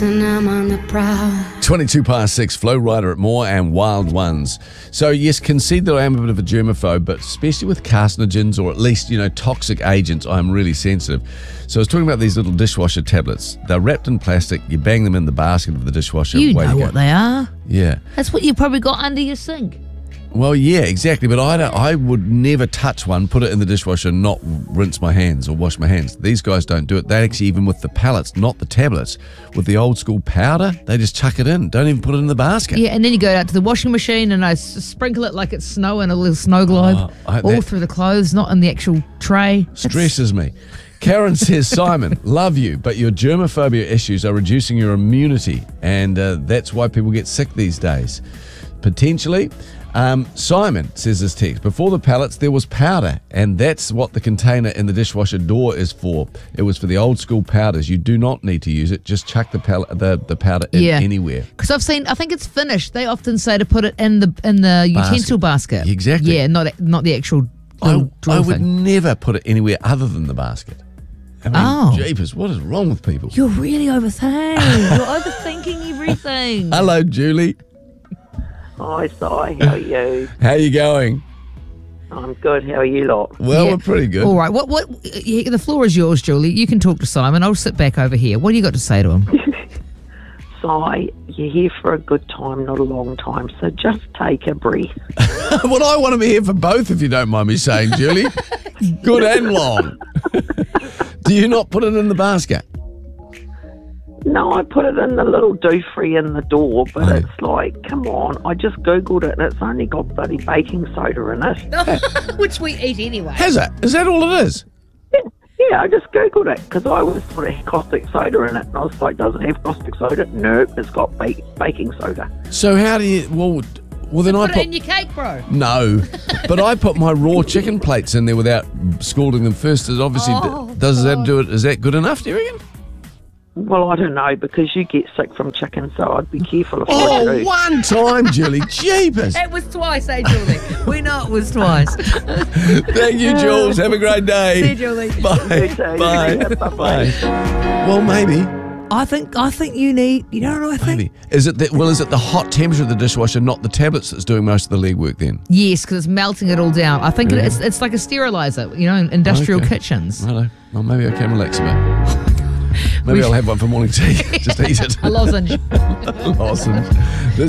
And I'm on the prowl. 22 past 6, Flow Rider at Moore and Wild Ones. So, yes, concede that I am a bit of a germaphobe, but especially with carcinogens or at least, toxic agents, I'm really sensitive. So I was talking about these little dishwasher tablets. They're wrapped in plastic. You bang them in the basket of the dishwasher. You know what they are. Yeah. That's what you probably got under your sink. Well, yeah, exactly. But I would never touch one, put it in the dishwasher, and not rinse my hands or wash my hands. These guys don't do it. They actually, even with the pellets, not the tablets, with the old school powder, they just chuck it in. Don't even put it in the basket. Yeah, and then you go out to the washing machine and I sprinkle it like it's snow in a little snow globe all through the clothes, not in the actual tray. Stresses me. Karen says, Simon, love you, but your germophobia issues are reducing your immunity, and that's why people get sick these days. Potentially. Simon says this text, before the pallets there was powder, and that's what the container in the dishwasher door is for. It was for the old school powders. You do not need to use it. Just chuck the powder in anywhere. Because I think it's finished. They often say to put it in the utensil basket. Exactly. Yeah, not the actual I would thing. never put it anywhere other than the basket. I mean, jeepers, what is wrong with people? You're really overthinking. You're overthinking everything. Hello, Julie. Hi, Si. How are you? How you going? I'm good. How are you lot? Well, we're pretty good. All right. The floor is yours, Julie. You can talk to Simon. I'll sit back over here. What do you got to say to him? Si, you're here for a good time, not a long time, so just take a breath. Well, I want to be here for both, if you don't mind me saying, Julie. Good and long. Do you not put it in the basket? No, I put it in the little doofree in the door, but it's like, come on, I just Googled it and it's only got bloody baking soda in it. Which we eat anyway. Has it? Is that all it is? Yeah, I just Googled it because I always thought it had caustic soda in it. And I was like, does it have caustic soda? Nope, it's got baking soda. So how do you, well then Put it in your cake, bro. No, but I put my raw chicken plates in there without scalding them first. Is obviously, does that do it? Is that good enough, do you reckon? Well, I don't know, because you get sick from chicken, so I'd be careful of what you do. One time, Julie. Jeepers. It was twice, Julie? We know it was twice. Thank you, Jules. Have a great day. See you, Julie. Bye. Bye. Bye. Well, maybe. I think you need, you know what I think? Maybe. Is it the hot temperature of the dishwasher, not the tablets, that's doing most of the legwork then? Yes, because it's melting it all down. I think it's like a sterilizer, in industrial kitchens. Righto. Well, maybe I can relax a bit. Maybe I'll have one for morning tea. Just eat it. A lozenge. A lozenge.